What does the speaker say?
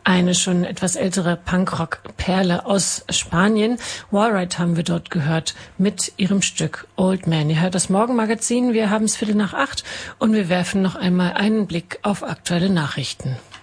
Eine schon etwas ältere Punkrock-Perle aus Spanien. Wallride haben wir dort gehört mit ihrem Stück Old Man. Ihr hört das Morgenmagazin, wir haben es 7:45 und wir werfen noch einmal einen Blick auf aktuelle Nachrichten.